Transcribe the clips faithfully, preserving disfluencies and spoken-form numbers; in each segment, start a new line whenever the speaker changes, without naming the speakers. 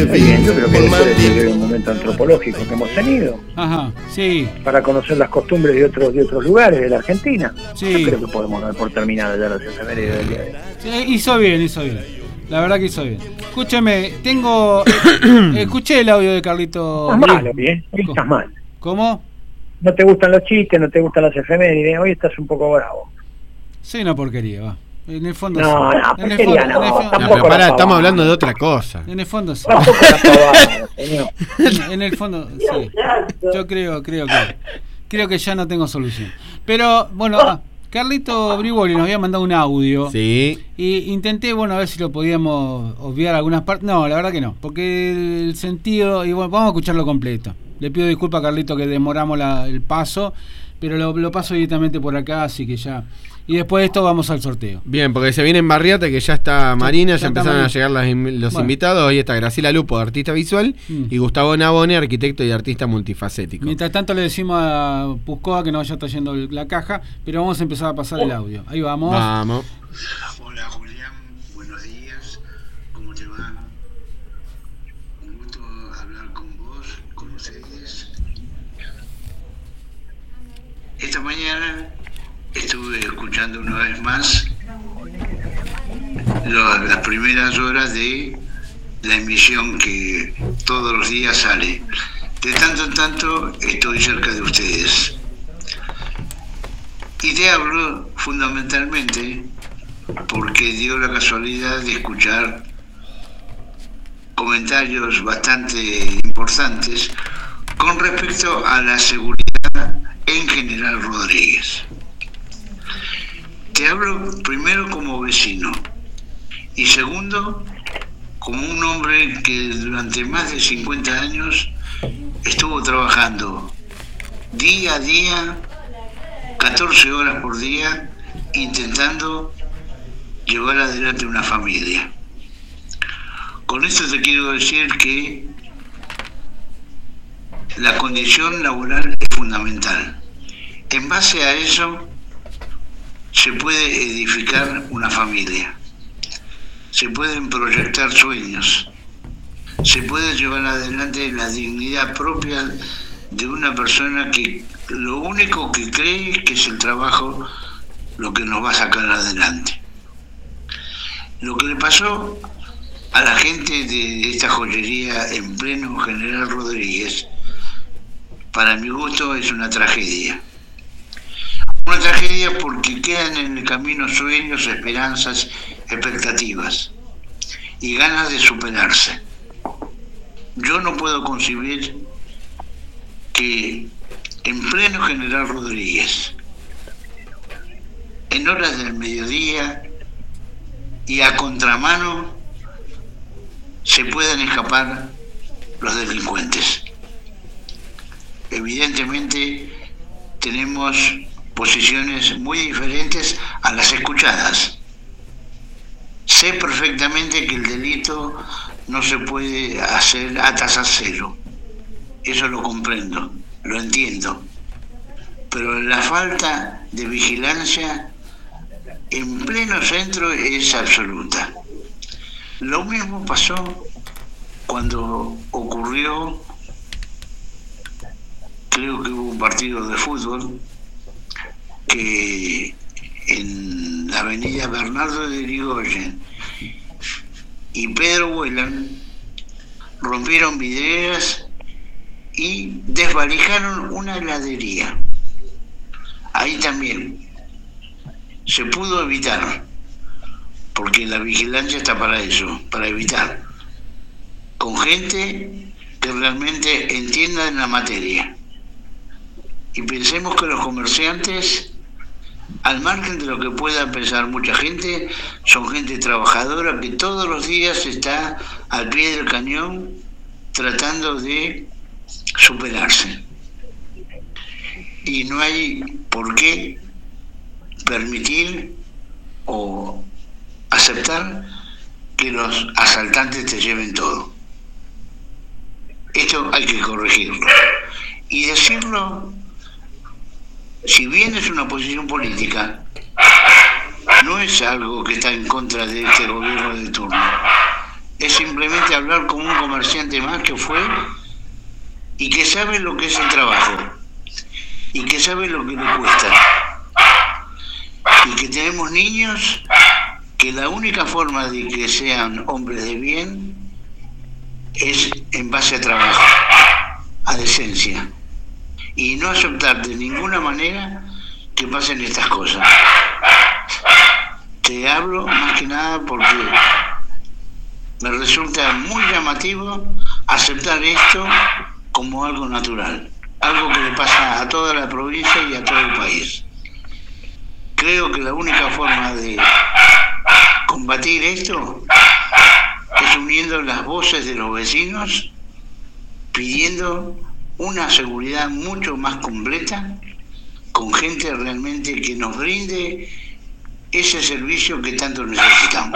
Bien, yo creo que después de un momento antropológico que hemos tenido.
Ajá, sí.
Para conocer las costumbres de otros de otros lugares de la Argentina.
Sí.
Yo creo que podemos dar por terminada ya las efemérides del día de hoy.
Sí, hizo bien, hizo bien. La verdad que hizo bien. Escúcheme, tengo... escuché el audio de Carlito.
Estás mal, ¿eh? Hoy estás mal.
¿Cómo?
No te gustan los chistes, no te gustan las efemérides, hoy estás un poco bravo.
Sí, una porquería, va. En el fondo
no,
sí.
No,
en el
fondo,
no,
no,
no,
no, pero pará, estamos hablando de otra cosa.
En el fondo sí.
Tampoco la pavada, señor.
En, en el fondo sí. Yo creo, creo que creo que ya no tengo solución. Pero bueno, ah, Carlito Brivoli nos había mandado un audio.
Sí.
Y intenté, bueno, a ver si lo podíamos obviar algunas partes. No, la verdad que no, porque el sentido, y bueno, vamos a escucharlo completo. Le pido disculpas a Carlito que demoramos la, el paso, pero lo, lo paso directamente por acá, así que ya. Y después de esto vamos al sorteo.
Bien, porque se viene en Barriate, que ya está Marina, ya, ya empezaron Marina. a llegar las, los bueno. invitados. Hoy está Graciela Lupo, artista visual, mm. y Gustavo Nabone, arquitecto y artista multifacético.
Mientras tanto le decimos a Puscoa que no vaya trayendo la caja, pero vamos a empezar a pasar el audio. Ahí vamos.
Vamos.
Hola Julián, buenos días, ¿cómo te va? Un gusto hablar con vos, con ustedes. Esta mañana estuve escuchando una vez más lo, las primeras horas de la emisión que todos los días sale. De tanto en tanto estoy cerca de ustedes. Y te hablo fundamentalmente porque dio la casualidad de escuchar comentarios bastante importantes con respecto a la seguridad en General Rodríguez. Te hablo primero como vecino y segundo como un hombre que durante más de cincuenta años estuvo trabajando día a día, catorce horas por día, intentando llevar adelante una familia. Con esto te quiero decir que la condición laboral es fundamental. En base a eso se puede edificar una familia, se pueden proyectar sueños, se puede llevar adelante la dignidad propia de una persona que lo único que cree que es el trabajo lo que nos va a sacar adelante. Lo que le pasó a la gente de esta joyería en pleno General Rodríguez, para mi gusto es una tragedia. Una tragedia porque quedan en el camino sueños, esperanzas, expectativas y ganas de superarse. Yo no puedo concebir que en pleno General Rodríguez, en horas del mediodía y a contramano, se puedan escapar los delincuentes. Evidentemente tenemos posiciones muy diferentes a las escuchadas. Sé perfectamente que el delito no se puede hacer a tasa cero. Eso lo comprendo, lo entiendo. Pero la falta de vigilancia en pleno centro es absoluta. Lo mismo pasó cuando ocurrió, creo que hubo un partido de fútbol, que en la avenida Bernardo de Irigoyen y Pedro Whelan rompieron vidrieras y desvalijaron una heladería. Ahí también se pudo evitar, porque la vigilancia está para eso, para evitar, con gente que realmente entienda en la materia. Y pensemos que los comerciantes, al margen de lo que pueda pensar mucha gente, son gente trabajadora que todos los días está al pie del cañón tratando de superarse. Y no hay por qué permitir o aceptar que los asaltantes te lleven todo. Esto hay que corregirlo. Y decirlo, si bien es una posición política, no es algo que está en contra de este gobierno de turno. es simplemente hablar con un comerciante más que fue y que sabe lo que es el trabajo y que sabe lo que le cuesta y que tenemos niños que la única forma de que sean hombres de bien es en base a trabajo, a decencia, y no aceptar de ninguna manera que pasen estas cosas. Te hablo más que nada porque me resulta muy llamativo aceptar esto como algo natural, algo que le pasa a toda la provincia y a todo el país. Creo que la única forma de combatir esto es uniendo las voces de los vecinos, pidiendo una seguridad mucho más completa, con gente realmente que nos brinde ese servicio que tanto necesitamos.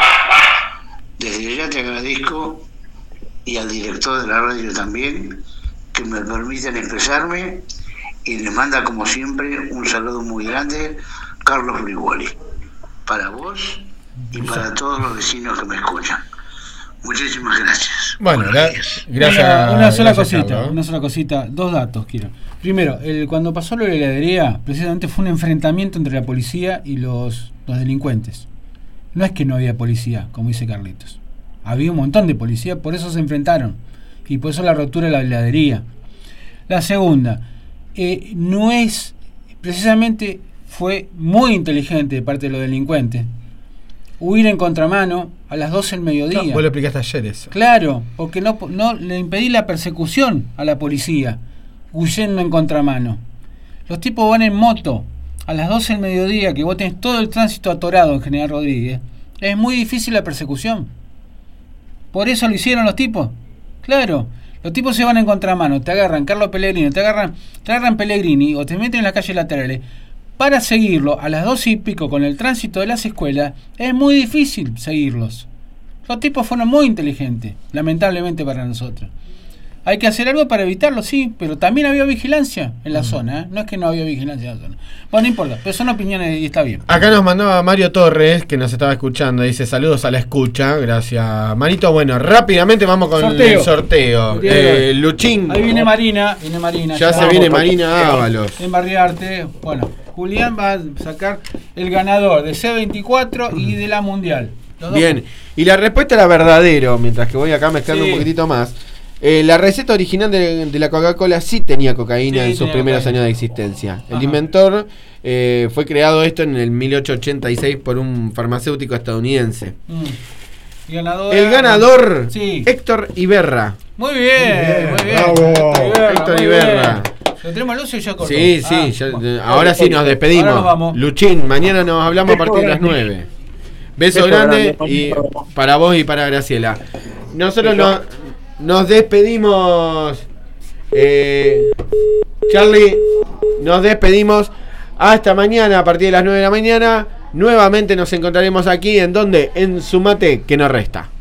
Desde ya te agradezco, y al director de la radio también, que me permitan expresarme, y les manda como siempre un saludo muy grande, Carlos Briguoli, para vos y para todos los vecinos que me escuchan. Muchísimas gracias.
Bueno, la, gracias.
Una, una sola
gracias,
cosita,
Carlos.
una sola cosita, dos datos quiero. Primero, el, cuando pasó lo de la heladería, precisamente fue un enfrentamiento entre la policía y los, los delincuentes. No es que no había policía, como dice Carlitos. Había un montón de policía, por eso se enfrentaron. Y por eso la ruptura de la heladería. La segunda, eh, no es, precisamente fue muy inteligente de parte de los delincuentes huir en contramano a las doce del mediodía.
No, vos lo explicaste ayer eso.
Claro, porque no, no le impedí la persecución a la policía, huyendo en contramano. Los tipos van en moto a las doce del mediodía, que vos tenés todo el tránsito atorado en General Rodríguez. Es muy difícil la persecución. Por eso lo hicieron los tipos. Claro, los tipos se van en contramano, te agarran Carlos Pellegrini, te agarran, te agarran Pellegrini o te meten en las calles laterales. Para seguirlo a las doce y pico con el tránsito de las escuelas, es muy difícil seguirlos. Los tipos fueron muy inteligentes, lamentablemente para nosotros. Hay que hacer algo para evitarlo, sí, pero también había vigilancia en la mm. zona, ¿eh? No es que no había vigilancia en la zona. Bueno, no importa, pero son opiniones y está bien.
Acá nos mandaba Mario Torres, que nos estaba escuchando, dice saludos a la escucha, gracias Marito. Bueno, rápidamente vamos con sorteo. el sorteo. Eh, Luchín.
Ahí viene Marina, viene Marina.
Ya, ya se viene Marina Ábalos.
En Barriarte, bueno, Julián va a sacar el ganador de C veinticuatro y de la Mundial.
Bien, y la respuesta era verdadero, mientras que voy acá mezclando sí. un poquitito más. Eh, la receta original de, de la Coca-Cola sí tenía cocaína sí, en sus primeros cocaína. años de existencia. El Ajá. inventor eh, fue creado esto en el mil ochocientos ochenta y seis por un farmacéutico estadounidense.
Mm. Ganador,
el ganador,
sí.
Héctor Iberra.
Muy bien, muy bien.
Muy bien.
Héctor Iberra.
Héctor Iberra.
¿Lo tenemos Lucio ya cortó?
Sí, sí, ah, ya, bueno. ahora sí nos despedimos. Ahora nos vamos. Luchín, mañana nos hablamos a partir de las nueve. Beso, Beso grande, grande y para vos y para Graciela. Nosotros nos, nos despedimos, eh, Charlie, nos despedimos. Hasta mañana a partir de las nueve de la mañana. Nuevamente nos encontraremos aquí, ¿en dónde? En Sumate que no resta.